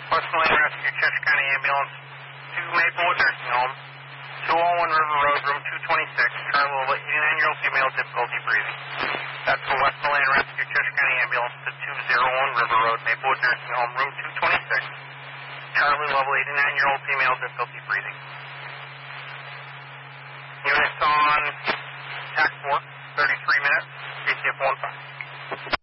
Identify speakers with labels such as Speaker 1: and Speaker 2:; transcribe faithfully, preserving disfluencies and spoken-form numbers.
Speaker 1: Westmoreland Rescue, Cheshire County Ambulance to Maplewood Nursing Home, two oh one River Road, room two twenty-six, Charlotte, eighty-nine-year-old female, difficulty breathing. That's for Westmoreland Rescue, Cheshire County Ambulance to two oh one River Road, Maplewood Nursing Home, room two twenty-six, Charlie level, eighty-nine-year-old female, difficulty breathing. Units on T A C four, thirty-three minutes, C C F one five.